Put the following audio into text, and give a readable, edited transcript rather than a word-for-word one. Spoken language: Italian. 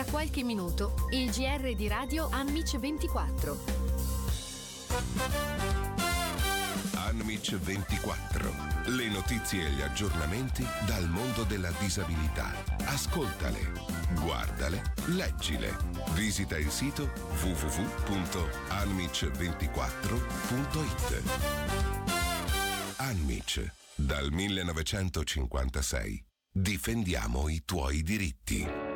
Tra qualche minuto il GR di Radio Anmic 24. Anmic 24. Le notizie e gli aggiornamenti dal mondo della disabilità. Ascoltale, guardale, leggile. Visita il sito www.anmic24.it. Anmic, dal 1956. Difendiamo i tuoi diritti.